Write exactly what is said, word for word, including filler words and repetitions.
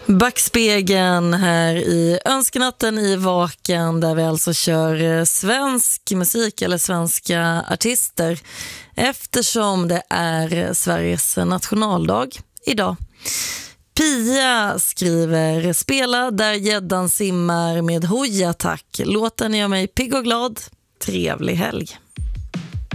Backspegeln här i Önskenatten i Vaken, där vi alltså kör svensk musik eller svenska artister eftersom det är Sveriges nationaldag idag. Pia skriver: spela där gäddan simmar med Hoja tack. Låten gör mig pigg och glad. Trevlig helg.